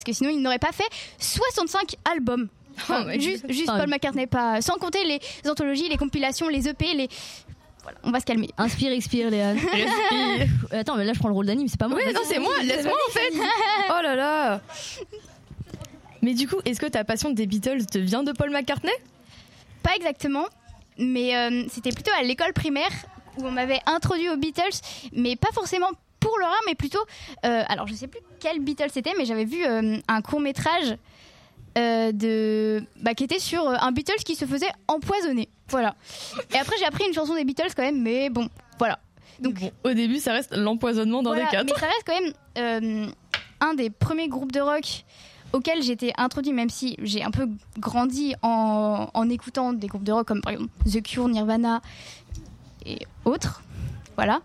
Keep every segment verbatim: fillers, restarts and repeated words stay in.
que sinon ils n'auraient pas fait soixante-cinq albums. Enfin, oh, juste juste Paul McCartney, pas, sans compter les anthologies, les compilations, les E P, les... Voilà, on va se calmer. Inspire, expire, Léane. Respire. Attends, mais là je prends le rôle d'anime, c'est pas moi. Oui, non, c'est moi, laisse-moi en fait. Oh là là. Mais du coup, est-ce que ta passion des Beatles te vient de Paul McCartney ? Pas exactement, mais euh, c'était plutôt à l'école primaire où on m'avait introduit aux Beatles, mais pas forcément pour leur art, mais plutôt... Euh, alors, je sais plus quel Beatles c'était, mais j'avais vu euh, un court-métrage euh, de, bah, qui était sur euh, un Beatles qui se faisait empoisonner. Voilà. Et après, j'ai appris une chanson des Beatles quand même, mais bon, voilà. Donc, bon, au début, ça reste l'empoisonnement dans voilà, les quatre. Mais ça reste quand même euh, un des premiers groupes de rock auquel j'ai été introduite, même si j'ai un peu grandi en, en écoutant des groupes de rock comme par exemple The Cure, Nirvana et autres. Voilà.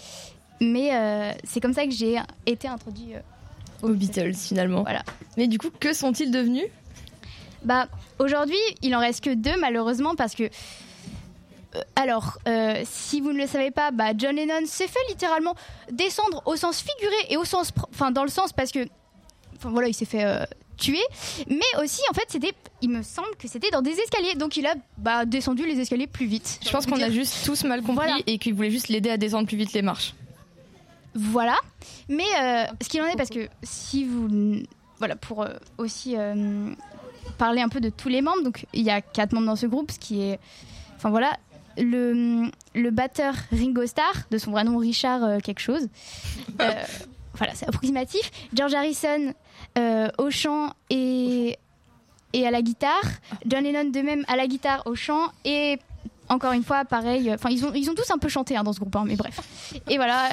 Mais euh, c'est comme ça que j'ai été introduite euh, aux Beatles finalement. Voilà. Mais du coup, que sont-ils devenus ? Bah, aujourd'hui, il en reste que deux malheureusement parce que. Euh, alors, euh, si vous ne le savez pas, bah, John Lennon s'est fait littéralement descendre au sens figuré et au sens. Enfin, dans le sens parce que. Enfin voilà, il s'est fait euh, tuer, mais aussi en fait c'était, il me semble que c'était dans des escaliers, donc il a bah, descendu les escaliers plus vite. Je pense qu'on dire. a juste tous mal compris voilà. Et qu'il voulait juste l'aider à descendre plus vite les marches. Voilà, mais euh, ce qu'il en est, parce que si vous, voilà, pour euh, aussi euh, parler un peu de tous les membres, donc il y a quatre membres dans ce groupe, ce qui est, enfin voilà, le le batteur Ringo Starr, de son vrai nom Richard euh, quelque chose. Euh, Voilà, c'est approximatif. George Harrison euh, au chant et, et à la guitare. John Lennon de même à la guitare, au chant et encore une fois pareil. Enfin, ils ont ils ont tous un peu chanté hein, dans ce groupe, hein, mais bref. Et voilà,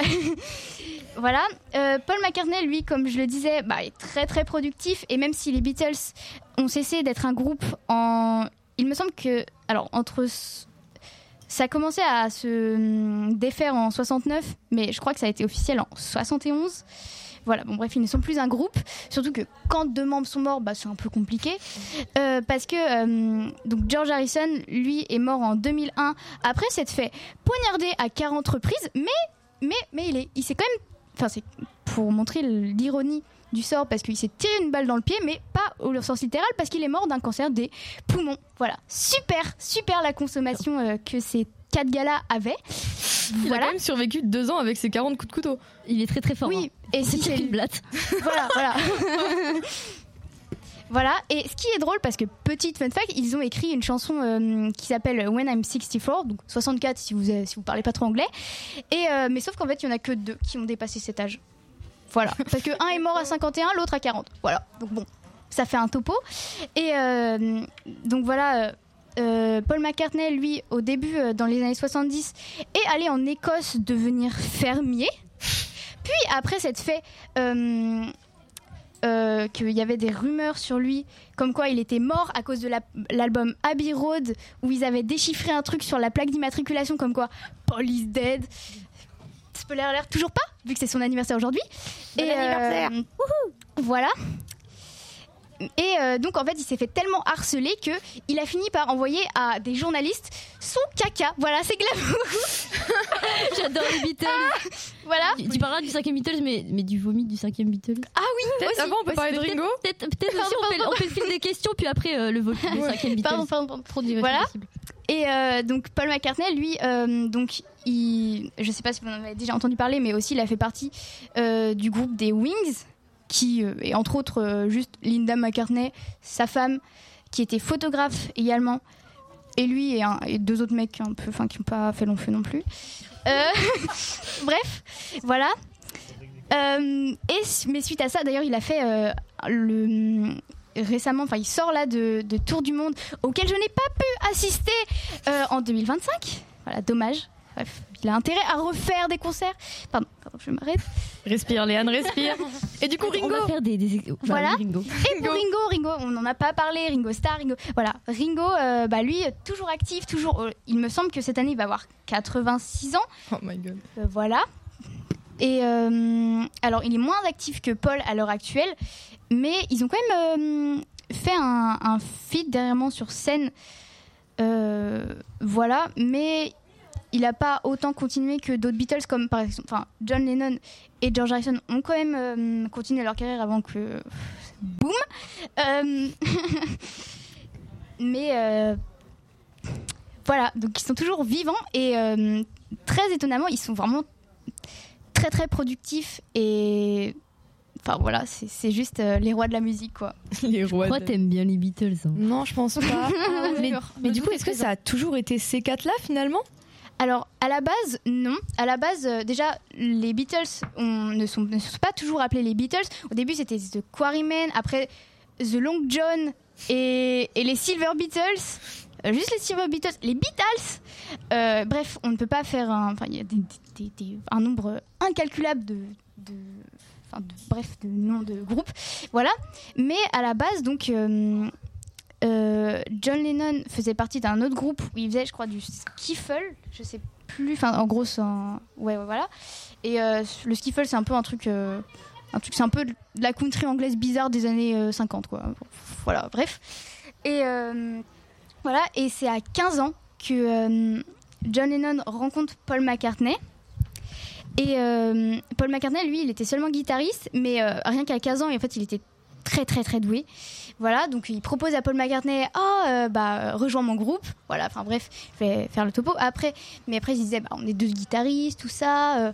voilà. Euh, Paul McCartney, lui, comme je le disais, bah, est très très productif. Et même si les Beatles ont cessé d'être un groupe en, il me semble que alors entre ça a commencé à se défaire en soixante-neuf, mais je crois que ça a été officiel en soixante et onze. Voilà, bon bref, ils ne sont plus un groupe. Surtout que quand deux membres sont morts, bah, c'est un peu compliqué. Euh, parce que euh, donc George Harrison, lui, est mort en deux mille un. Après s'être fait poignarder à quarante reprises, mais, mais, mais il, est, il s'est quand même... Enfin, c'est pour montrer l'ironie du sort, parce qu'il s'est tiré une balle dans le pied, mais pas au sens littéral, parce qu'il est mort d'un cancer des poumons. Voilà, super, super la consommation euh, que ces quatre gars-là avaient. Il Voilà. a quand même survécu deux ans avec ses quarante coups de couteau. Il est très très fort. Oui, hein. et c'est si c'est une blatte. Voilà, voilà. Voilà, et ce qui est drôle, parce que petite fun fact, ils ont écrit une chanson euh, qui s'appelle When I'm sixty-four, donc soixante-quatre si vous si vous parlez pas trop anglais. Et euh, mais sauf qu'en fait, il y en a que deux qui ont dépassé cet âge. Voilà, parce que un est mort à cinquante et un, l'autre à quarante. Voilà, donc bon, ça fait un topo. Et euh, donc voilà, euh, Paul McCartney, lui, au début, euh, dans les années soixante-dix, est allé en Écosse devenir fermier. Puis après s'être fait euh, euh, qu'il y avait des rumeurs sur lui, comme quoi il était mort à cause de la, l'album Abbey Road, où ils avaient déchiffré un truc sur la plaque d'immatriculation, comme quoi Paul is dead. Spoiler alert, toujours pas, vu que c'est son anniversaire aujourd'hui. Bon et anniversaire. euh, voilà. Et euh, donc en fait il s'est fait tellement harceler que il a fini par envoyer à des journalistes son caca. Voilà, c'est glamour. J'adore les Beatles. Ah, voilà. Tu, tu parleras du cinquième Beatles, mais, mais du vomi du cinquième Beatles. Ah oui, peut-être aussi, avant on peut aussi, parler de Ringo. Peut-être, peut-être, peut-être aussi on fait, on fait le fil des questions, puis après euh, le vomi du Ouais. cinquième Beatles. Pardon, pardon, pardon. Trop divers Voilà. possible. Et euh, donc Paul McCartney, lui, euh, donc il, je sais pas si vous en avez déjà entendu parler, mais aussi il a fait partie euh, du groupe des Wings, qui euh, est entre autres euh, juste Linda McCartney, sa femme, qui était photographe également, et lui et, un, et deux autres mecs un peu, enfin qui n'ont pas fait long feu non plus. Euh, bref, voilà. Euh, et mais suite à ça, d'ailleurs, il a fait euh, le récemment, enfin il sort là de, de Tour du Monde auquel je n'ai pas pu assister euh, en deux mille vingt-cinq. Voilà, dommage. Bref, il a intérêt à refaire des concerts. Pardon, pardon je m'arrête. Respire Léane, respire. Et du coup Ringo. On va faire des, des... Enfin, Voilà. Ringo. Et pour Ringo, Ringo, on n'en a pas parlé, Ringo Starr, Ringo. Voilà, Ringo, euh, bah lui, toujours actif, toujours. Euh, il me semble que cette année, il va avoir quatre-vingt-six ans. Oh my god. Euh, voilà. Et euh, alors, il est moins actif que Paul à l'heure actuelle, mais ils ont quand même euh, fait un, un feat derrière moi sur scène. Euh, voilà, mais il n'a pas autant continué que d'autres Beatles, comme par exemple, enfin, John Lennon et George Harrison ont quand même euh, continué leur carrière avant que boum. Euh, mais euh, voilà, donc ils sont toujours vivants et euh, très étonnamment, ils sont vraiment très très productifs et enfin voilà, c'est, c'est juste euh, les rois de la musique quoi. Les rois. Pourquoi de... t'aimes bien les Beatles hein? Non, je pense pas. mais, mais du coup, est-ce que ça a toujours été ces quatre-là finalement? Alors, à la base, non. À la base, euh, déjà, les Beatles on, ne, sont, ne sont pas toujours appelés les Beatles. Au début, c'était The Quarrymen, après The Long John et, et les Silver Beatles. Euh, juste les Silver Beatles, les Beatles. Euh, bref, on ne peut pas faire un... Enfin, il y a des, des, des, un nombre incalculable de... de enfin, de, bref, de noms de groupes. Voilà. Mais à la base, donc... Euh, Euh, John Lennon faisait partie d'un autre groupe où il faisait, je crois, du skiffle, je sais plus, enfin en gros, c'est un... ouais, ouais, voilà. Et euh, le skiffle, c'est un peu un truc, euh, un truc, c'est un peu de la country anglaise bizarre des années euh, cinquante, quoi. Voilà, bref. Et euh, voilà, et c'est à quinze ans que euh, John Lennon rencontre Paul McCartney. Et euh, Paul McCartney, lui, il était seulement guitariste, mais euh, rien qu'à quinze ans, et en fait, il était très très très doué. Voilà, donc il propose à Paul McCartney, oh euh, bah rejoins mon groupe. Voilà, enfin bref, je vais faire le topo. Après, mais après il disait, bah on est deux guitaristes, tout ça. Euh,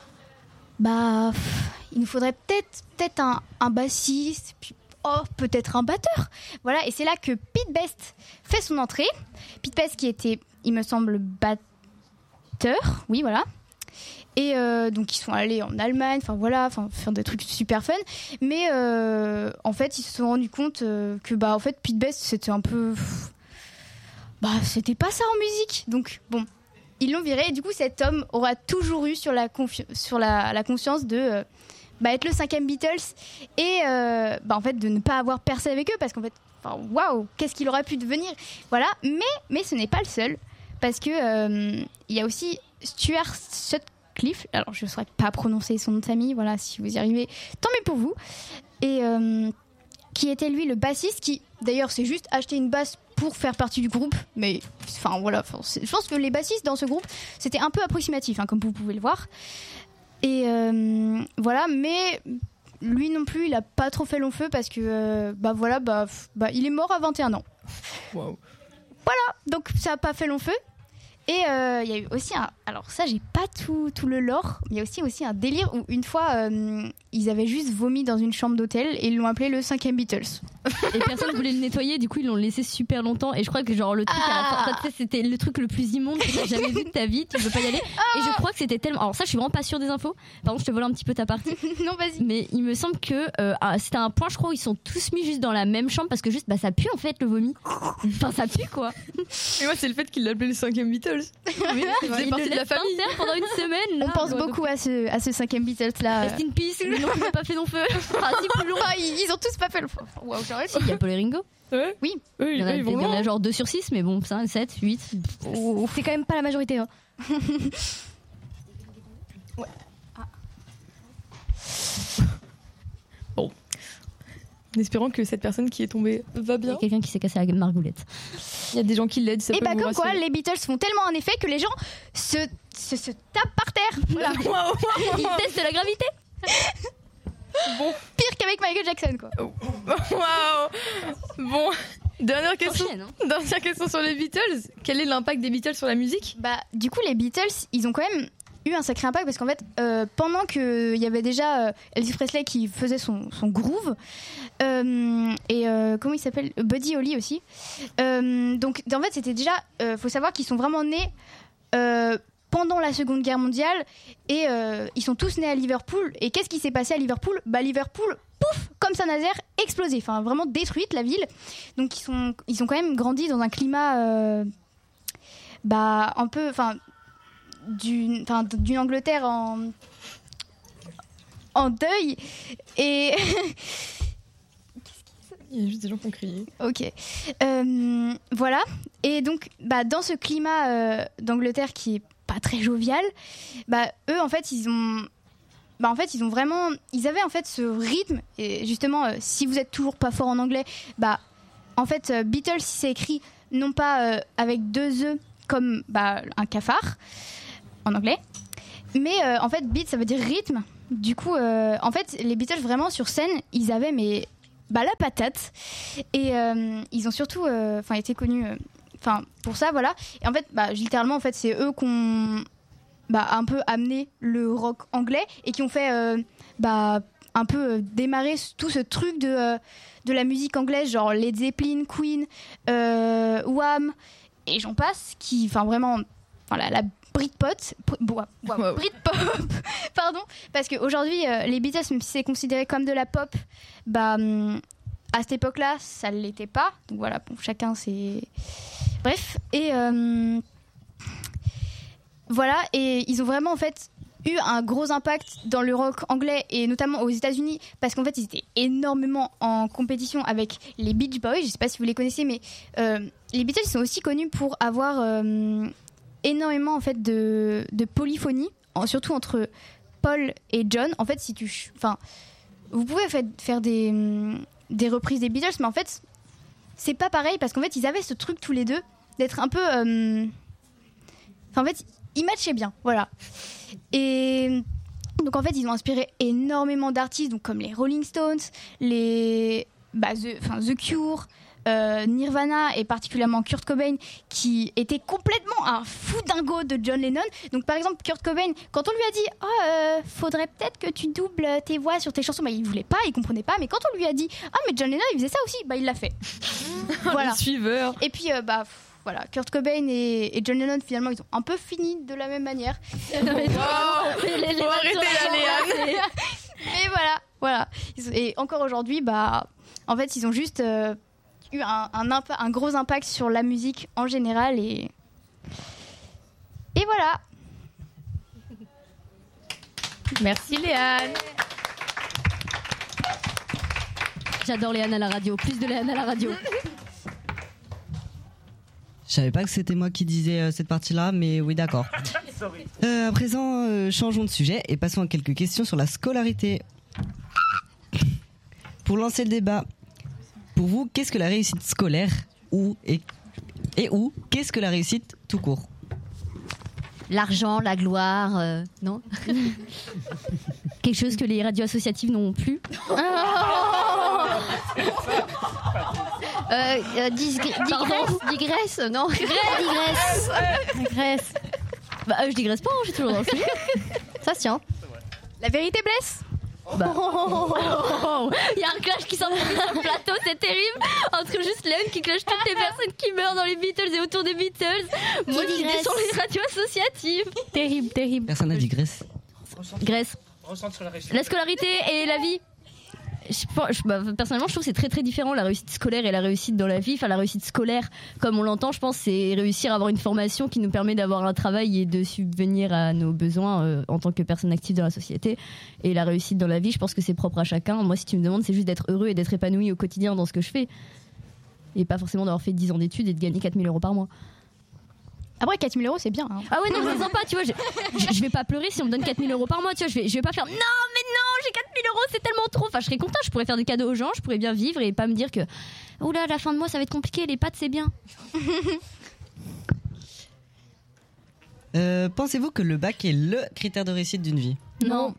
bah pff, il nous faudrait peut-être peut-être un, un bassiste, puis oh peut-être un batteur. Voilà, et c'est là que Pete Best fait son entrée. Pete Best qui était, il me semble, batteur. Oui, voilà. Et euh, donc ils sont allés en Allemagne, enfin voilà, enfin faire des trucs super fun. Mais euh, en fait ils se sont rendus compte euh, que bah en fait Pete Best c'était un peu, bah c'était pas ça en musique. Donc bon, ils l'ont viré et du coup cet homme aura toujours eu sur la confi- sur la, la conscience de euh, bah être le cinquième Beatles et euh, bah en fait de ne pas avoir percé avec eux parce qu'en fait, enfin waouh, qu'est-ce qu'il aurait pu devenir. Voilà, mais mais ce n'est pas le seul parce que euh, il y a aussi Stuart Sutcliffe. Cliff, alors je ne saurais pas prononcer son nom de famille, voilà, si vous y arrivez, tant mieux pour vous. Et euh, qui était lui le bassiste, qui d'ailleurs s'est juste acheté une basse pour faire partie du groupe, mais enfin voilà, je pense que les bassistes dans ce groupe c'était un peu approximatif, hein, comme vous pouvez le voir. Et euh, voilà, mais lui non plus, il a pas trop fait long feu parce que euh, bah voilà, bah, bah il est mort à vingt et un ans. Wow. Voilà, donc ça a pas fait long feu. Et il euh, y a eu aussi un... Alors ça, j'ai pas tout, tout le lore, mais il y a aussi, aussi un délire où une fois, euh, ils avaient juste vomi dans une chambre d'hôtel et ils l'ont appelé le cinquième Beatles. Et personne voulait le nettoyer, du coup ils l'ont laissé super longtemps. Et je crois que genre le truc ah à la fin, c'était le truc le plus immonde que t'as jamais vu de ta vie, tu peux pas y aller. Ah et je crois que c'était tellement... Alors ça, je suis vraiment pas sûre des infos. Par contre, je te vole un petit peu ta partie. Non, vas-y. Mais il me semble que euh, c'était un point, je crois, où ils sont tous mis juste dans la même chambre parce que juste, bah ça pue en fait le vomi. Enfin, ça pue quoi. Et moi, c'est le fait qu'il l'appelait le cinquième Beatles. Oui, il faisait partie de la famille pendant une semaine. Là, on pense quoi, beaucoup à ce, à ce cinquième Beatles là. Rest in peace, lui non plus n'a pas fait long feu. Ah, si, plus long. Ah, ils, ils ont tous pas fait le feu. Waouh, j'ai Si, il y a Paul et Ringo. Ouais. Oui. Oui, il y en a, oui, il y en vraiment. a genre deux sur six, mais bon, ça, sept, huit. Oh. C'est quand même pas la majorité. Hein. Ouais. Ah. Bon. En espérant que cette personne qui est tombée va Il y bien. a quelqu'un qui s'est cassé la margoulette. Il y a des gens qui l'aident, ça Et peut bah vous comme quoi, rassurer. les Beatles font tellement un effet que les gens se, se, se tapent par terre. Voilà. Waouh. Il teste la gravité. Bon. Pire qu'avec Michael Jackson quoi. Waouh. Bon. Dernière question. Enchaîne, hein. Dernière question sur les Beatles. Quel est l'impact des Beatles sur la musique? Bah du coup les Beatles, ils ont quand même eu un sacré impact parce qu'en fait euh, pendant qu'il y avait déjà euh, Elvis Presley qui faisait son, son groove euh, et euh, comment il s'appelle, Buddy Holly aussi euh, donc en fait c'était déjà euh, faut savoir qu'ils sont vraiment nés euh, pendant la Seconde Guerre mondiale et euh, ils sont tous nés à Liverpool. Et qu'est-ce qui s'est passé à Liverpool? Bah Liverpool, pouf, comme Saint-Nazaire, explosé, enfin vraiment détruite la ville. Donc ils sont ils ont quand même grandi dans un climat euh, bah un peu enfin d'une enfin d'une Angleterre en en deuil et Il y a juste des gens qui ont crié. ok euh, voilà et donc bah dans ce climat euh, d'Angleterre qui est pas très jovial, bah eux en fait ils ont bah en fait ils ont vraiment ils avaient en fait ce rythme et justement euh, si vous êtes toujours pas fort en anglais, bah en fait euh, Beatles c'est écrit non pas euh, avec deux e comme bah un cafard en anglais, mais euh, en fait beat ça veut dire rythme. Du coup euh, en fait les Beatles vraiment sur scène ils avaient mais bah, la patate. Et euh, ils ont surtout enfin, euh, été connus enfin, pour ça, voilà. Et en fait, bah, littéralement, en fait, c'est eux qui ont bah, un peu amené le rock anglais et qui ont fait euh, bah, un peu euh, démarrer tout ce truc de, euh, de la musique anglaise, genre Led Zeppelin, Queen, euh, Wham, et j'en passe, qui, enfin vraiment, la, la Britpop, wow, wow, Britpop, pardon, parce qu'aujourd'hui, euh, les Beatles, même si c'est considéré comme de la pop, bah, à cette époque-là, ça ne l'était pas. Donc voilà, bon, chacun c'est... Bref, et euh, voilà, et ils ont vraiment en fait eu un gros impact dans le rock anglais et notamment aux États-Unis parce qu'en fait ils étaient énormément en compétition avec les Beach Boys. Je ne sais pas si vous les connaissez, mais euh, les Beatles sont aussi connus pour avoir euh, énormément en fait de, de polyphonie, en, surtout entre Paul et John. En fait, si tu, enfin, vous pouvez en fait, faire des des reprises des Beatles, mais en fait c'est pas pareil parce qu'en fait ils avaient ce truc tous les deux d'être un peu, euh, enfin en fait ils matchaient bien, voilà. Et donc en fait ils ont inspiré énormément d'artistes, donc comme les Rolling Stones, les bah, The, enfin, The Cure, euh, Nirvana et particulièrement Kurt Cobain qui était complètement un fou dingo de John Lennon. Donc par exemple Kurt Cobain, quand on lui a dit oh, euh, faudrait peut-être que tu doubles tes voix sur tes chansons, bah, il voulait pas, il comprenait pas, mais quand on lui a dit ah mais John Lennon il faisait ça aussi, bah il l'a fait. Voilà. Suiveur. Et puis euh, bah voilà, Kurt Cobain et, et John Lennon finalement ils ont un peu fini de la même manière. Non, mais wow. les, les, les Faut arrêter la Léane. Et voilà, voilà. Et encore aujourd'hui, bah en fait ils ont juste euh, eu un, un, impa- un gros impact sur la musique en général et et voilà. Merci Léane. J'adore Léane à la radio, plus de Léane à la radio. Je savais pas que c'était moi qui disais euh, cette partie-là, mais oui, d'accord. Euh, à présent, euh, changeons de sujet et passons à quelques questions sur la scolarité. Pour lancer le débat, pour vous, qu'est-ce que la réussite scolaire ou et, et ou qu'est-ce que la réussite tout court? L'argent, la gloire, euh, non? Quelque chose que les radios associatives n'ont plus. Oh euh, euh, dis, digresse, digresse, non? Digresse, digresse. Bah, euh, je digresse pas, hein, j'ai toujours dansé. Ça se tient. La vérité blesse. Bah. Il y a un clash qui s'envoie sur le plateau, c'est terrible. Entre juste Léon qui clash toutes les personnes qui meurent dans les Beatles et autour des Beatles. Moi, qui digresse sur les radios associatives. Terrible, terrible. Personne n'a dit Grèce. Grèce. La scolarité et la vie. Je, je, bah, personnellement, je trouve que c'est très très différent la réussite scolaire et la réussite dans la vie. Enfin, la réussite scolaire, comme on l'entend, je pense, c'est réussir à avoir une formation qui nous permet d'avoir un travail et de subvenir à nos besoins euh, en tant que personne active dans la société. Et la réussite dans la vie, je pense que c'est propre à chacun. Moi, si tu me demandes, c'est juste d'être heureux et d'être épanoui au quotidien dans ce que je fais. Et pas forcément d'avoir fait dix ans d'études et de gagner quatre mille euros par mois. Après, quatre mille euros, c'est bien. Hein. Ah ouais, non, c'est sympa, tu vois. Je, je, je vais pas pleurer si on me donne quatre mille euros par mois, tu vois. Je vais, je vais pas faire non, mais non, j'ai quatre mille euros, c'est tellement trop. Enfin, je serais content, je pourrais faire des cadeaux aux gens, je pourrais bien vivre et pas me dire que, oula, la fin de mois, ça va être compliqué, les pâtes, c'est bien. Euh, pensez-vous que le bac est le critère de réussite d'une vie? Non.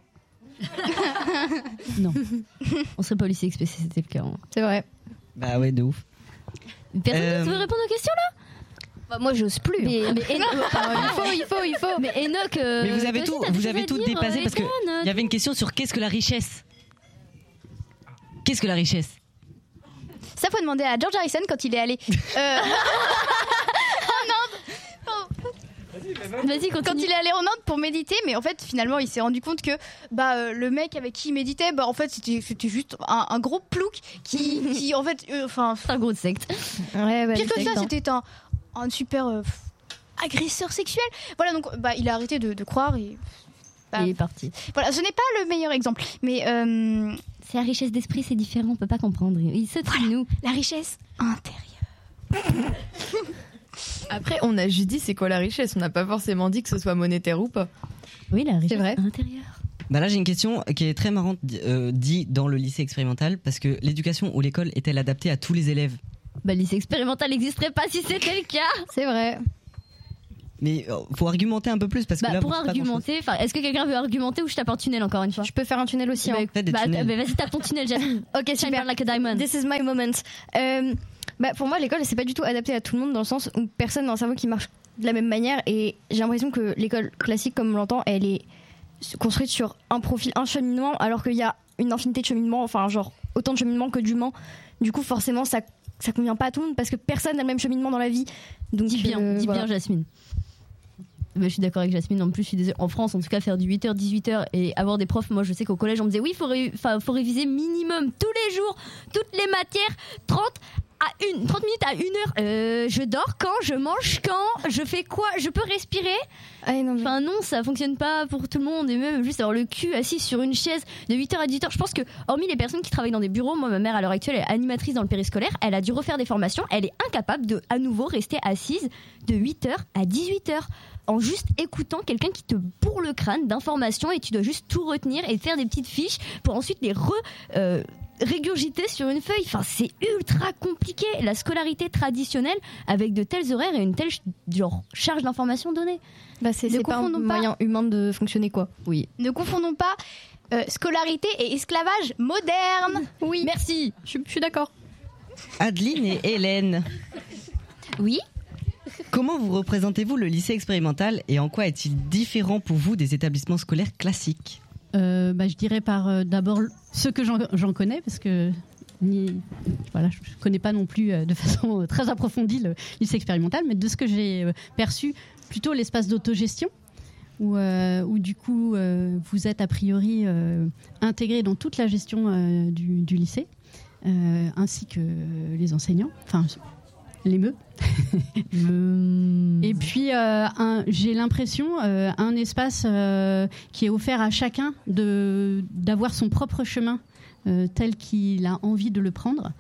Non. On serait pas au lycée X P si c'était le cas. Hein. C'est vrai. Bah ouais, de ouf. Personne Euh, ne veut répondre aux questions là? Bah, moi, j'ose plus. Mais, mais Enoch, il faut, il faut, il faut. Mais Enoch, euh, Mais vous avez toi tout, aussi, t'as vous des avez choses tout à dire, dépassé euh, parce que Ethan, il y avait une question sur qu'est-ce que la richesse. Qu'est-ce que la richesse? Ça, faut demander à George Harrison quand il est allé. Euh... Vas-y, continue. Quand il est allé en Inde pour méditer, mais en fait finalement il s'est rendu compte que bah euh, le mec avec qui il méditait, bah en fait c'était c'était juste un, un gros plouc qui qui en fait enfin euh, c'est un gros secte. Ouais, bah, pire que secte, ça, hein. c'était un un super euh, agresseur sexuel. Voilà, donc bah il a arrêté de, de croire et bah, Il est parti. voilà, ce n'est pas le meilleur exemple, mais euh, C'est la richesse d'esprit, c'est différent, on peut pas comprendre. Il se voilà. nous. La richesse intérieure. Après, on a juste dit c'est quoi la richesse, on n'a pas forcément dit que ce soit monétaire ou pas. Oui, la richesse vrai. intérieure. Bah là j'ai une question qui est très marrante euh, dit dans le lycée expérimental parce que l'éducation ou l'école est-elle adaptée à tous les élèves? Bah le lycée expérimental n'existerait pas si c'était le cas. C'est vrai. Mais euh, faut argumenter un peu plus parce que Bah, là, pour c'est pas argumenter, enfin, est-ce que quelqu'un veut argumenter ou je tape un tunnel encore une fois? Je peux faire un tunnel aussi. Bah, hein. Fais des bah, tunnels. bah, vas-y, tape ton tunnel, Jasmine. Ok, Shine super. burn like a diamond. This is my moment. Euh, bah, pour moi, l'école, c'est pas du tout adapté à tout le monde dans le sens où personne n'a un cerveau qui marche de la même manière. Et j'ai l'impression que l'école classique, comme on l'entend, elle est construite sur un profil, un cheminement, alors qu'il y a une infinité de cheminements, enfin, genre autant de cheminements que d'humains. Du coup, forcément, ça, ça convient pas à tout le monde parce que personne n'a le même cheminement dans la vie. Donc, Dis bien, euh, dis voilà. bien, Jasmine. Bah, je suis d'accord avec Jasmine. En plus, je suis désolée. En France, en tout cas, faire du huit heures dix-huit heures et avoir des profs. Moi, je sais qu'au collège, on me disait oui, il faut, ré... faut réviser minimum tous les jours, toutes les matières, trente à une, trente minutes à une heure. Euh, je dors quand, je mange quand, je fais quoi, je peux respirer. Ah, non, mais- Enfin non, ça fonctionne pas pour tout le monde et même juste avoir le cul assis sur une chaise de huit heures à dix-huit heures. Je pense que hormis les personnes qui travaillent dans des bureaux, moi ma mère à l'heure actuelle est animatrice dans le périscolaire, elle a dû refaire des formations, elle est incapable de à nouveau rester assise de huit heures à dix-huit heures en juste écoutant quelqu'un qui te bourre le crâne d'informations et tu dois juste tout retenir et faire des petites fiches pour ensuite les re euh, régurgiter sur une feuille. Enfin, c'est ultra compliqué. La scolarité traditionnelle avec de tels horaires et une telle genre charge d'informations données. Bah, c'est Ne c'est pas un confondons pas. moyen humain de fonctionner, quoi. Oui. Ne confondons pas euh, scolarité et esclavage moderne. Oui, Merci. je, je suis d'accord. Adeline et Hélène, Oui. comment vous représentez-vous le lycée expérimental et en quoi est-il différent pour vous des établissements scolaires classiques? Euh, bah, je dirais par euh, d'abord ce que j'en, j'en connais, parce que ni, voilà, je ne connais pas non plus euh, de façon euh, très approfondie le lycée expérimental, mais de ce que j'ai euh, perçu, plutôt l'espace d'autogestion, où, euh, où du coup euh, vous êtes a priori euh, intégré dans toute la gestion euh, du, du lycée, euh, ainsi que les enseignants, enfin les meux. Et puis, euh, un, j'ai l'impression, euh, un espace euh, qui est offert à chacun de, d'avoir son propre chemin euh, tel qu'il a envie de le prendre,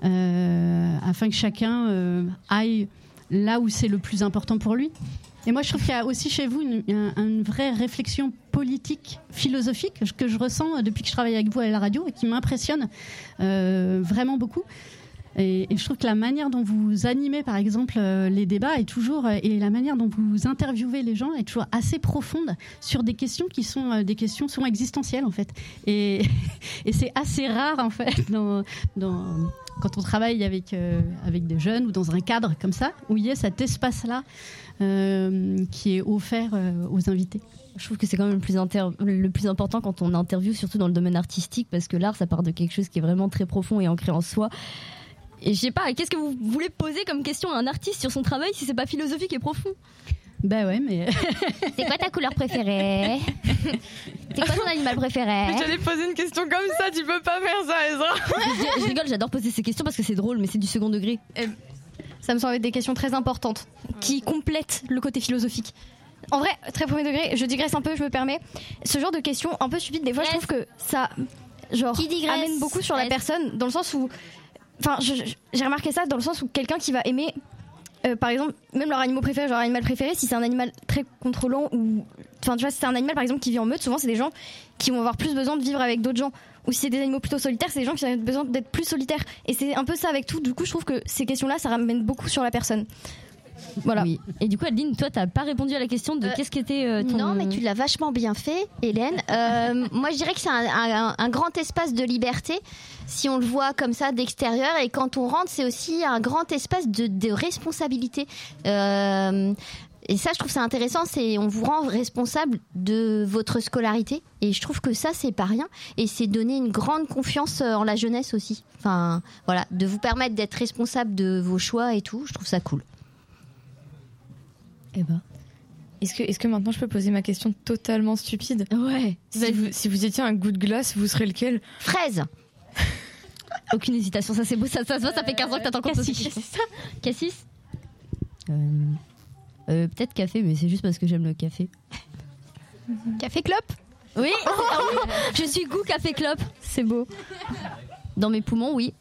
euh, afin que chacun euh, aille là où c'est le plus important pour lui. Et moi, je trouve qu'il y a aussi chez vous une, une, une vraie réflexion politique, philosophique, que je ressens depuis que je travaille avec vous à la radio et qui m'impressionne euh, vraiment beaucoup. Et, et je trouve que la manière dont vous animez, par exemple, euh, les débats est toujours, euh, et la manière dont vous interviewez les gens est toujours assez profonde sur des questions qui sont euh, des questions souvent existentielles, en fait. Et, et c'est assez rare, en fait, dans, dans, quand on travaille avec, euh, avec des jeunes ou dans un cadre comme ça, où il y a cet espace-là euh, qui est offert euh, aux invités. Je trouve que c'est quand même le plus, inter- le plus important quand on interviewe, surtout dans le domaine artistique, parce que l'art, ça part de quelque chose qui est vraiment très profond et ancré en soi. Et je sais pas, qu'est-ce que vous voulez poser comme question à un artiste sur son travail si c'est pas philosophique et profond? Ben ouais, mais... C'est quoi ta couleur préférée? C'est quoi ton animal préféré? J'allais poser une question comme ça, tu peux pas faire ça, Ezra. je, je rigole, j'adore poser ces questions parce que c'est drôle, mais c'est du second degré. Ça me semble être des questions très importantes qui complètent le côté philosophique. En vrai, très premier degré, je digresse un peu, je me permets. Ce genre de questions un peu stupides, des fois, je trouve que ça genre, Qui digresse? amène beaucoup sur la Est-ce- personne, dans le sens où... Enfin, je- je- j'ai remarqué ça dans le sens où quelqu'un qui va aimer, euh, par exemple, même leur animal préféré, genre animal préféré, si c'est un animal très contrôlant ou... Enfin, tu vois, si c'est un animal, par exemple, qui vit en meute, souvent, c'est des gens qui vont avoir plus besoin de vivre avec d'autres gens. Ou si c'est des animaux plutôt solitaires, c'est des gens qui ont besoin d'être plus solitaires. Et c'est un peu ça avec tout. Du coup, je trouve que ces questions-là, ça ramène beaucoup sur la personne. Voilà. Oui. Et du coup, Adeline, toi, t'as pas répondu à la question de Euh, qu'est-ce qu'était euh, ton... Non, mais tu l'as vachement bien fait, Hélène. Euh, moi, je dirais que c'est un, un- un grand espace de liberté, si on le voit comme ça d'extérieur. Et quand on rentre, c'est aussi un grand espace de, de responsabilité. Euh, et ça, je trouve ça intéressant. C'est on vous rend responsable de votre scolarité. Et je trouve que ça, c'est pas rien. Et c'est donner une grande confiance en la jeunesse aussi. Enfin, voilà, de vous permettre d'être responsable de vos choix et tout. Je trouve ça cool. Eh ben. Est-ce que, est-ce que maintenant je peux poser ma question totalement stupide? Ouais. Si vous, si vous étiez un goût de glace, vous serez lequel? Fraise. Aucune hésitation, ça c'est beau, ça, ça se voit, ça fait quinze ans que t'attends qu'on pose cette Cassis. question. Cassis euh, euh, Peut-être café, mais c'est juste parce que j'aime le café. Café clope. Oui, ah oui, je suis goût café clope. C'est beau. Dans mes poumons, oui.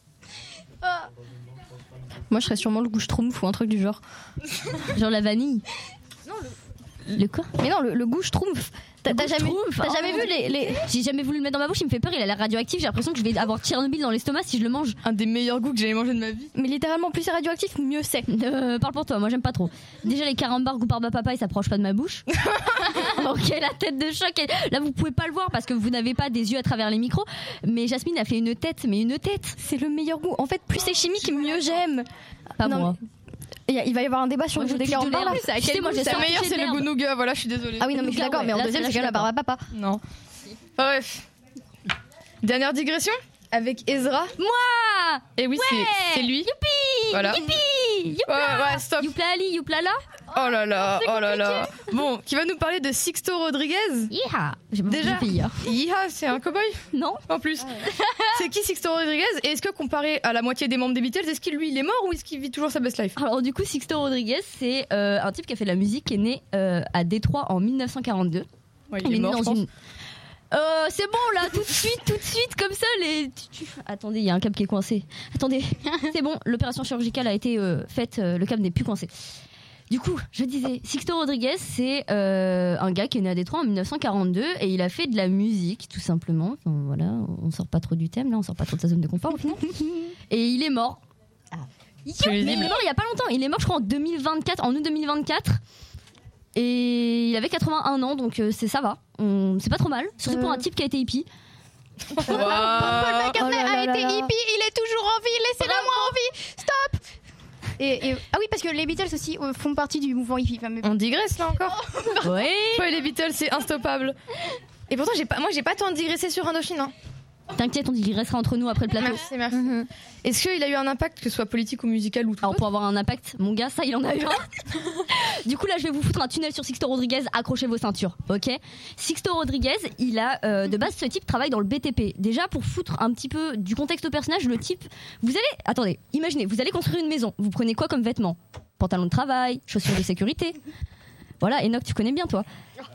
Moi, je serais sûrement le goût schtroumpf ou un truc du genre. Genre la vanille. Le quoi? Mais non, le, le goût schtroumpf. T'as, t'as jamais, t'as oh, jamais vu les, les... J'ai jamais voulu le mettre dans ma bouche, il me fait peur, il a l'air radioactif, j'ai l'impression que je vais avoir Tchernobyl dans l'estomac si je le mange. Un des meilleurs goûts que j'ai mangé de ma vie. Mais littéralement, plus c'est radioactif, mieux c'est. Euh, parle pour toi, moi j'aime pas trop. Déjà les carambars goût barbe à papa, ils s'approchent pas de ma bouche. Ok, la tête de choc. Là vous pouvez pas le voir parce que vous n'avez pas des yeux à travers les micros. Mais Jasmine a fait une tête, mais une tête. C'est le meilleur goût. En fait, plus c'est chimique, mieux j'aime. Pas non, moi. Il, y a, il va y avoir un débat sur moi, le goût des carambars. là. C'est à quel goût? Le meilleur c'est le goût nougat, voilà, je suis désolée. Ah oui, non mais je suis d'accord, ouais. mais en Là, deuxième là, c'est je quand même la suis barbe à papa. Non. Bref. Dernière digression avec Ezra. Moi. Et oui, ouais. c'est, c'est lui. Youpi. Voilà. Youpi. Youpla. Ouais, ouais, stop. Youpla Ali, youpla là. Oh là là, oh là là. Bon, qui va nous parler de Sixto Rodriguez. Yeeha. J'ai pas Déjà. pays, hein. Yeeha, c'est un cowboy Non. en plus. C'est qui Sixto Rodriguez? Et est-ce que comparé à la moitié des membres des Beatles, est-ce qu'il lui il est mort ou est-ce qu'il vit toujours sa best life? Alors du coup, Sixto Rodriguez, c'est euh, un type qui a fait de la musique, qui est né euh, à Détroit en mille neuf cent quarante-deux. Ouais, il, il est, est mort, né je dans pense. une. Euh, c'est bon là, tout de suite, tout de suite, comme ça, les. tu- tu- Attendez, il y a un câble qui est coincé. Attendez, c'est bon, l'opération chirurgicale a été euh, faite, euh, le câble n'est plus coincé. Du coup, je disais, Sixto Rodriguez, c'est euh, un gars qui est né à Détroit en mille neuf cent quarante-deux et il a fait de la musique, tout simplement. Enfin, voilà, on sort pas trop du thème, là, on sort pas trop de sa zone de confort au final. Et il est mort. Yo, mais il est mort il y a pas longtemps. Il est mort, je crois, en deux mille vingt-quatre, en août deux mille vingt-quatre. Et il avait quatre-vingt-un ans, donc euh, c'est ça va. On- C'est pas trop mal, surtout pour un type qui a été hippie. Wow. Paul McCartney Oh là là a là été là. hippie, il est toujours en vie, laissez-le moi en vie, stop. Et, et- ah oui, parce que les Beatles aussi euh, font partie du mouvement hippie. Enfin, mais- On digresse là encore. Ouais. Paul et les Beatles, c'est instoppable. Et pourtant, j'ai pas, moi, j'ai pas tant digressé sur Indochine. Hein. T'inquiète, on il restera entre nous après le plateau. Merci, merci. Est-ce qu'il a eu un impact, que ce soit politique ou musical ou tout Alors autre pour avoir un impact, mon gars, ça il en a eu un. Du coup là je vais vous foutre un tunnel sur Sixto Rodriguez, accrochez vos ceintures, ok? Sixto Rodriguez, il a euh, de base ce type travaille dans le B T P. Déjà pour foutre un petit peu du contexte au personnage, le type, vous allez, attendez, imaginez, vous allez construire une maison, vous prenez quoi comme vêtements? Pantalon de travail, chaussures de sécurité. Voilà, Enoch, tu connais bien toi.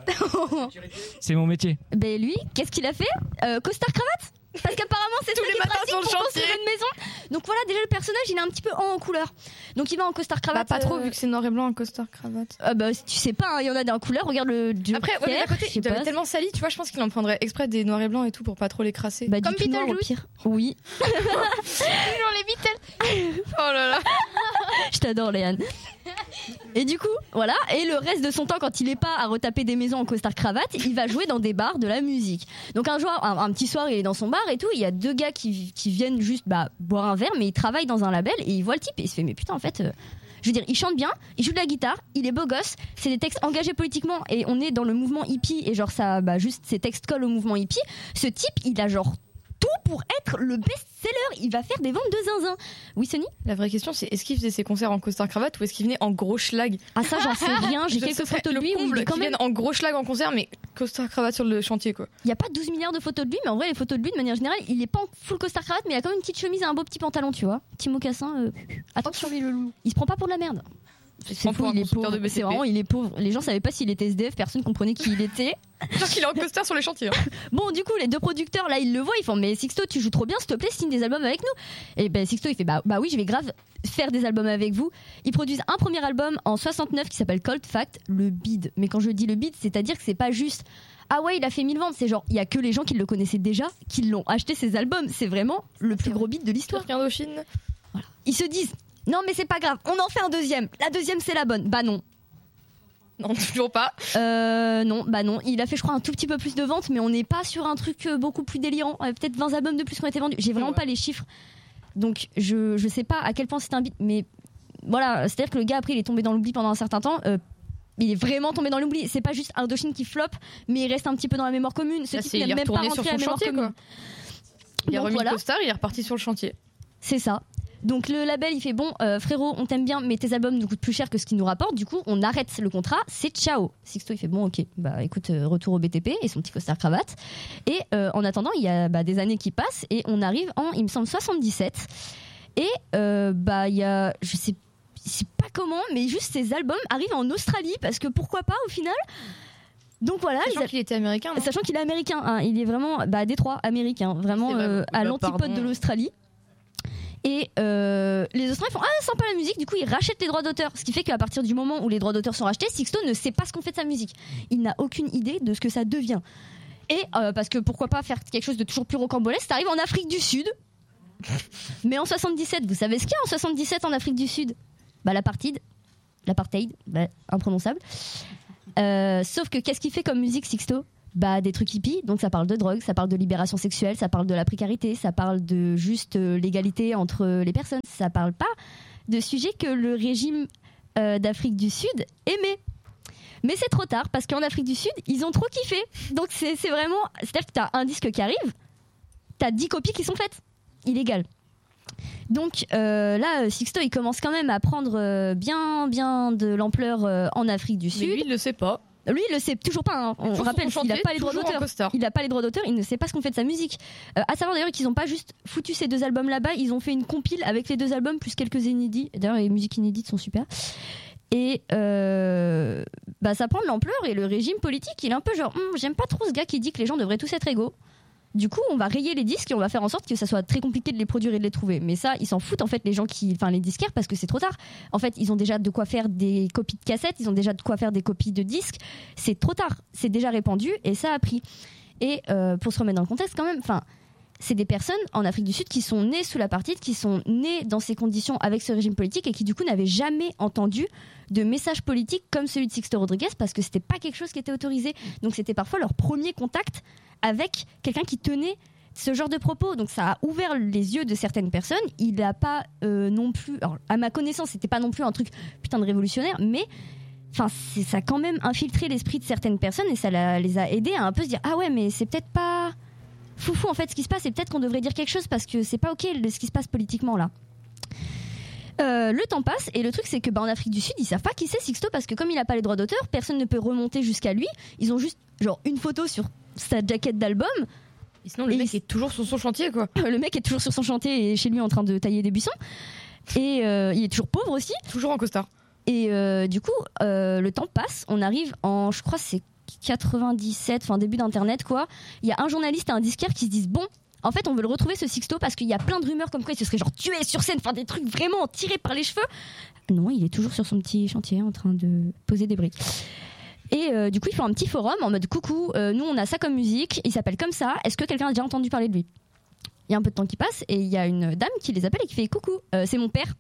C'est mon métier. Ben lui, qu'est-ce qu'il a fait? euh, Costard cravate. Parce qu'apparemment c'est Tous ça les qui est matins pratique sur le pour chantier. construire une maison. Donc voilà, déjà le personnage il est un petit peu en, en couleur. Donc il va en costard Bah, cravate. pas trop, euh, vu que c'est noir et blanc, un costard cravate. Ah bah tu sais pas, il y en a d'un couleur, regarde le Joker. Après, ouais, mais d'un côté, je sais il doit pas. être tellement sali, tu vois, je pense qu'il en prendrait exprès des noirs et blancs et tout pour pas trop les crasser. Bah, Comme du tout noir, au Beetlejuice. pire. Oui, Toujours les Beatles. Oh là là. je t'adore Léane. Et du coup, voilà, et le reste de son temps quand il est pas à retaper des maisons en costard cravate, il va jouer dans des bars de la musique. Donc un jour, un, un petit soir, il est dans son bar et tout, il y a deux gars qui, qui viennent juste bah, boire un verre, mais ils travaillent dans un label et il voit le type et il se fait mais putain en fait... euh, je veux dire, il chante bien, il joue de la guitare, il est beau gosse, c'est des textes engagés politiquement et on est dans le mouvement hippie et genre ça, bah juste ces textes collent au mouvement hippie. Ce type, il a genre tout pour être le best-seller, il va faire des ventes de zinzin. Oui Sony? La vraie question, c'est est-ce qu'il faisait ses concerts en costard cravate ou est-ce qu'il venait en gros schlag? Ah ça j'en sais rien, j'ai Ce quelques serait photos de le lui où il comble est quand qu'il même... vienne en gros schlag en concert, mais costard cravate sur le chantier quoi. Il n'y a pas douze milliards de photos de lui, mais en vrai les photos de lui de manière générale, il est pas en full costard cravate, mais il a quand même une petite chemise et un beau petit pantalon, tu vois. Petit mocassin, euh... attention lui le loup. Il se prend pas pour de la merde. C'est prend pour fou, un il est constructeur pauvre. de B T P. C'est vraiment, il est pauvre. Les gens savaient pas s'il était S D F, personne comprenait qui il était. Genre qu'il est en costard sur les chantiers. Hein. Bon, du coup, les deux producteurs, là, ils le voient, ils font mais Sixto, tu joues trop bien, s'il te plaît, signe des albums avec nous. Et ben Sixto, il fait bah, bah oui, je vais grave faire des albums avec vous. Ils produisent un premier album en soixante-neuf qui s'appelle Cold Fact, le bid. Mais quand je dis le bid, c'est-à-dire que c'est pas juste ah ouais, il a fait mille ventes, c'est genre il y a que les gens qui le connaissaient déjà qui l'ont acheté ces albums. C'est vraiment le plus gros bid de l'histoire. Indochine. Voilà. Ils se disent non mais c'est pas grave, on en fait un deuxième. La deuxième c'est la bonne. Bah non. Non, toujours pas. Euh, non, bah non. Il a fait, je crois, un tout petit peu plus de ventes, mais on n'est pas sur un truc euh, beaucoup plus délirant. Euh, Peut-être vingt albums de plus qui ont été vendus. J'ai vraiment Ouais. pas les chiffres. Donc, je, je sais pas à quel point c'est un beat, mais voilà. C'est-à-dire que le gars, après, il est tombé dans l'oubli pendant un certain temps. Euh, il est vraiment tombé dans l'oubli. C'est pas juste Indochine qui flop, mais il reste un petit peu dans la mémoire commune. Ce Là, type c'est- n'est il est même pas retourné rentré sur à la son mémoire chantier, commune. quoi. Il a Donc, remis voilà. le costard, il est reparti sur le chantier. C'est ça. Donc le label il fait bon euh, frérot on t'aime bien mais tes albums nous coûtent plus cher que ce qu'ils nous rapportent, du coup on arrête le contrat, c'est ciao. Sixto il fait bon ok bah écoute euh, retour au B T P et son petit costard cravate et euh, en attendant il y a bah, des années qui passent et on arrive en il me semble soixante-dix-sept et euh, bah il y a je sais, je sais pas comment mais juste ces albums arrivent en Australie parce que pourquoi pas au final. Donc voilà, Sachant ils a- qu'il était américain. non sachant qu'il est américain, hein, il est vraiment bah, à Détroit, américain, vraiment C'est vrai, euh, bah, à bah, l'antipode pardon. de l'Australie. Et euh, les Australiens font ah sympa la musique, du coup ils rachètent les droits d'auteur, ce qui fait qu'à partir du moment où les droits d'auteur sont rachetés, Sixto ne sait pas ce qu'on fait de sa musique, il n'a aucune idée de ce que ça devient. Et euh, parce que pourquoi pas faire quelque chose de toujours plus rocambolesque, ça arrive en Afrique du Sud, mais en soixante-dix-sept, vous savez ce qu'il y a en soixante-dix-sept en Afrique du Sud? Bah l'apartheid, l'apartheid, bah, imprononçable. Euh, sauf que qu'est-ce qu'il fait comme musique Sixto? Bah des trucs hippies, donc ça parle de drogue, ça parle de libération sexuelle, ça parle de la précarité, ça parle de juste euh, l'égalité entre les personnes, ça parle pas de sujets que le régime euh, d'Afrique du Sud aimait. Mais c'est trop tard parce qu'en Afrique du Sud ils ont trop kiffé, donc c'est, c'est vraiment, c'est-à-dire que t'as un disque qui arrive, t'as dix copies qui sont faites, illégales. Donc euh, là Sixto il commence quand même à prendre euh, bien bien de l'ampleur euh, en Afrique du Sud. Mais lui il le sait pas. Lui, il le sait toujours pas. Hein. On rappelle qu'il n'a pas les droits d'auteur. Il n'a pas les droits d'auteur. Il ne sait pas ce qu'on fait de sa musique. Euh, à savoir d'ailleurs qu'ils n'ont pas juste foutu ces deux albums là-bas. Ils ont fait une compile avec les deux albums plus quelques inédits. D'ailleurs, les musiques inédites sont super. Et euh, bah, ça prend de l'ampleur. Et le régime politique, il est un peu genre, hm, j'aime pas trop ce gars qui dit que les gens devraient tous être égaux. Du coup, on va rayer les disques et on va faire en sorte que ça soit très compliqué de les produire et de les trouver. Mais ça, ils s'en foutent en fait les gens qui, enfin les disquaires, parce que c'est trop tard. En fait, ils ont déjà de quoi faire des copies de cassettes, ils ont déjà de quoi faire des copies de disques. C'est trop tard, c'est déjà répandu et ça a pris. Et euh, pour se remettre dans le contexte, quand même, enfin, c'est des personnes en Afrique du Sud qui sont nées sous l'apartheid, qui sont nées dans ces conditions avec ce régime politique et qui du coup n'avaient jamais entendu de message politique comme celui de Sixto Rodriguez parce que c'était pas quelque chose qui était autorisé. Donc c'était parfois leur premier contact avec quelqu'un qui tenait ce genre de propos. Donc ça a ouvert les yeux de certaines personnes. Il n'a pas euh, non plus, alors, à ma connaissance, c'était pas non plus un truc putain de révolutionnaire, mais enfin, c'est, ça a quand même infiltré l'esprit de certaines personnes et ça la, les a aidés à un peu se dire ah ouais mais c'est peut-être pas foufou en fait ce qui se passe et peut-être qu'on devrait dire quelque chose parce que c'est pas ok ce qui se passe politiquement là. Euh, le temps passe et le truc c'est que bah, en Afrique du Sud ils savent pas qui c'est Sixto parce que comme il a pas les droits d'auteur personne ne peut remonter jusqu'à lui, ils ont juste genre une photo sur sa jaquette d'album et sinon le et mec il... est toujours sur son chantier quoi. Le mec est toujours sur son chantier et chez lui en train de tailler des buissons et euh, il est toujours pauvre aussi, toujours en costard et euh, du coup euh, le temps passe, on arrive en je crois c'est quatre-vingt-dix-sept, enfin début d'internet quoi, il y a un journaliste et un disquaire qui se disent bon en fait on veut le retrouver ce Sixto parce qu'il y a plein de rumeurs comme quoi il se serait genre tué sur scène, enfin des trucs vraiment tirés par les cheveux. Non, il est toujours sur son petit chantier en train de poser des briques. Et euh, du coup ils font un petit forum en mode coucou, euh, nous on a ça comme musique, il s'appelle comme ça, est-ce que quelqu'un a déjà entendu parler de lui? Il y a un peu de temps qui passe et il y a une dame qui les appelle et qui fait coucou, euh, c'est mon père.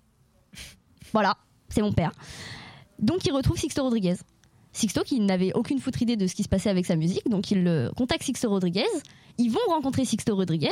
Voilà, c'est mon père. Donc il retrouve Sixto Rodriguez. Sixto qui n'avait aucune foutre idée de ce qui se passait avec sa musique, donc il euh, contacte Sixto Rodriguez, ils vont rencontrer Sixto Rodriguez.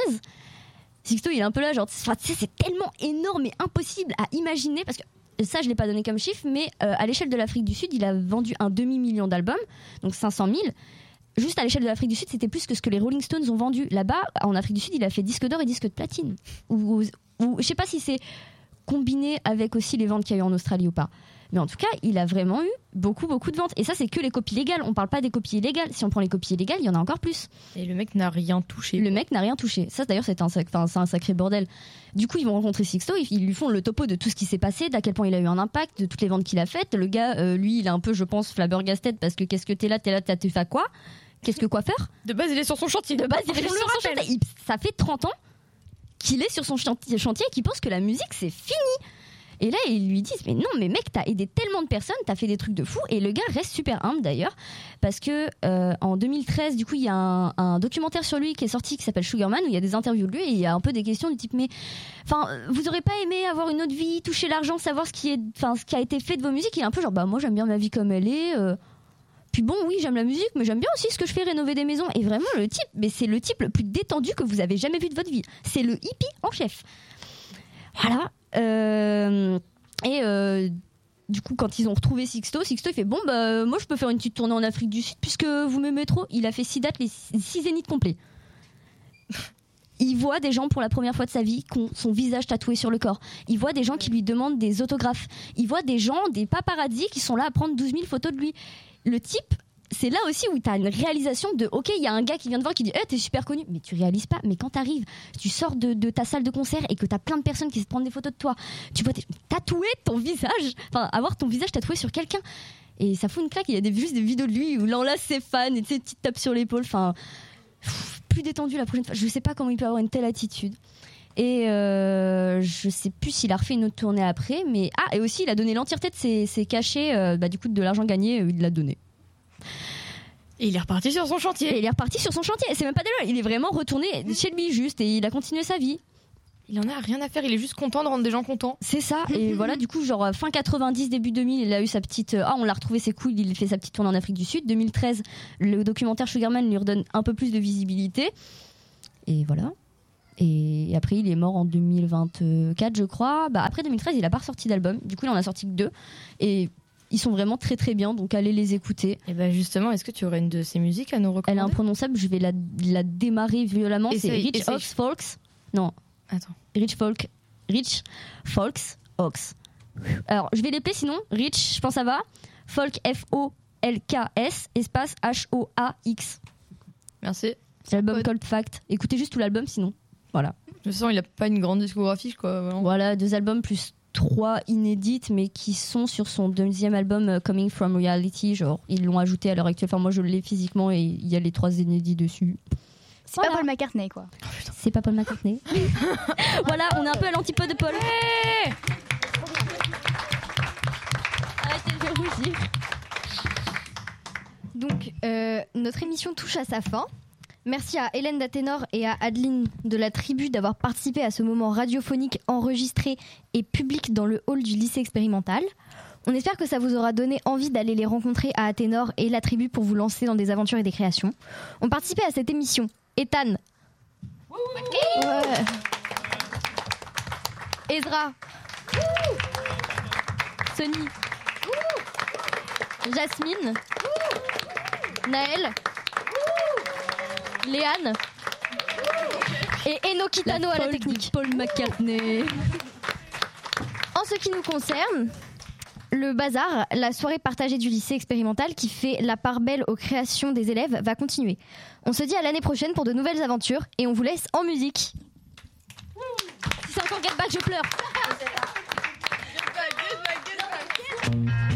Sixto il est un peu là genre, tu sais c'est tellement énorme et impossible à imaginer, parce que ça je l'ai pas donné comme chiffre, mais euh, à l'échelle de l'Afrique du Sud il a vendu un demi-million d'albums, donc cinq cent mille. Juste à l'échelle de l'Afrique du Sud c'était plus que ce que les Rolling Stones ont vendu. Là-bas en Afrique du Sud il a fait disque d'or et disque de platine, ou, ou, ou je sais pas si c'est combiné avec aussi les ventes qu'il y a eu en Australie ou pas. Mais en tout cas, il a vraiment eu beaucoup, beaucoup de ventes. Et ça, c'est que les copies légales. On parle pas des copies illégales. Si on prend les copies illégales, il y en a encore plus. Et le mec n'a rien touché. Le mec n'a rien touché. Ça, d'ailleurs, c'est un, sac... enfin, c'est un sacré bordel. Du coup, ils vont rencontrer Sixto. Ils lui font le topo de tout ce qui s'est passé, d'à quel point il a eu un impact, de toutes les ventes qu'il a faites. Le gars, euh, lui, il est un peu, je pense, flabbergasted parce que qu'est-ce que t'es là, t'es là, t'as fait quoi? Qu'est-ce que quoi faire? De base, il est sur son chantier. De base, il est sur son chantier. Il... Ça fait trente ans qu'il est sur son chantier et qu'il pense que la musique, c'est fini. Et là, ils lui disent, mais non, mais mec, t'as aidé tellement de personnes, t'as fait des trucs de fou. Et le gars reste super humble d'ailleurs, parce que euh, en deux mille treize, du coup, il y a un, un documentaire sur lui qui est sorti qui s'appelle Sugarman, où il y a des interviews de lui et il y a un peu des questions du type, mais enfin, vous aurez pas aimé avoir une autre vie, toucher l'argent, savoir ce qui est, enfin, ce qui a été fait de vos musiques? Il est un peu genre, bah moi j'aime bien ma vie comme elle est. Euh, Puis bon, oui, j'aime la musique, mais j'aime bien aussi ce que je fais, rénover des maisons. Et vraiment, le type, mais c'est le type le plus détendu que vous avez jamais vu de votre vie. C'est le hippie en chef. Voilà. Euh, et euh, du coup, quand ils ont retrouvé Sixto, Sixto, il fait bon, bah, moi, je peux faire une petite tournée en Afrique du Sud puisque vous m'aimez trop. Il a fait six dates, les six zéniths complets. Il voit des gens pour la première fois de sa vie qui ont son visage tatoué sur le corps. Il voit des gens qui lui demandent des autographes. Il voit des gens, des paparazzis qui sont là à prendre douze mille photos de lui. Le type, c'est là aussi où tu as une réalisation de ok, il y a un gars qui vient te voir qui dit hey, t'es super connu, mais tu réalises pas. Mais quand t'arrives, tu sors de, de ta salle de concert et que t'as plein de personnes qui se prennent des photos de toi, tu vois tatouer ton visage, enfin avoir ton visage tatoué sur quelqu'un, et ça fout une claque. Il y a des, juste des vidéos de lui où il enlace ses fans et tu sais, petite tape sur l'épaule, enfin plus détendu la prochaine fois. Je sais pas comment il peut avoir une telle attitude. Et euh, je sais plus s'il a refait une autre tournée après, mais ah et aussi il a donné l'entièreté de ses, ses cachets, euh, bah, du coup de l'argent gagné, euh, il l'a donné. Et il est reparti sur son chantier. Et il est reparti sur son chantier. C'est même pas dégueu, il est vraiment retourné chez lui juste et il a continué sa vie. Il en a rien à faire, il est juste content de rendre des gens contents. C'est ça. Et voilà, du coup, genre fin quatre-vingt-dix, début deux mille, il a eu sa petite. Ah, on l'a retrouvé, c'est cool. Il fait sa petite tournée en Afrique du Sud. deux mille treize, le documentaire Sugarman lui redonne un peu plus de visibilité. Et voilà. Et après, il est mort en deux mille vingt-quatre, je crois. Bah, après deux mille treize, il a pas ressorti d'album. Du coup, il en a sorti que deux. Et ils sont vraiment très très bien, donc allez les écouter. Et bah justement, est-ce que tu aurais une de ces musiques à nous recommander? Elle est imprononçable, je vais la, la démarrer violemment. Essaye, c'est Rich essaye. Ox Folks. Non. Attends. Rich Folk. Rich Folks Ox. Alors, je vais l'épeler sinon. Rich, je pense ça va. Folk, F O L K S, espace H O A X. Merci. C'est l'album Cold Fact. Écoutez juste tout l'album sinon. Voilà. De toute façon, il a pas une grande discographie, quoi. Vraiment. Voilà, deux albums plus trois inédites, mais qui sont sur son deuxième album euh, Coming From Reality. Genre, ils l'ont ajouté à l'heure actuelle. Enfin, moi, je l'ai physiquement et il y a les trois inédits dessus. C'est Voilà. pas Paul McCartney, quoi. C'est pas Paul McCartney. Voilà, on est un peu à l'antipode de Paul. Hey Arrêtez de rougir. Donc, euh, notre émission touche à sa fin. Merci à Hélène Daténor et à Adeline de la Tribu d'avoir participé à ce moment radiophonique enregistré et public dans le hall du lycée expérimental. On espère que ça vous aura donné envie d'aller les rencontrer à Athénor et la Tribu pour vous lancer dans des aventures et des créations. On participait à cette émission Ethan, ouais. Ezra, Sony, Jasmine, Naël, Léane et Eno Kitano à la technique. Paul McCartney. En ce qui nous concerne, le bazar, la soirée partagée du lycée expérimental qui fait la part belle aux créations des élèves, va continuer. On se dit à l'année prochaine pour de nouvelles aventures et on vous laisse en musique. Si c'est encore Get Back, je pleure. Get back, get back, get back.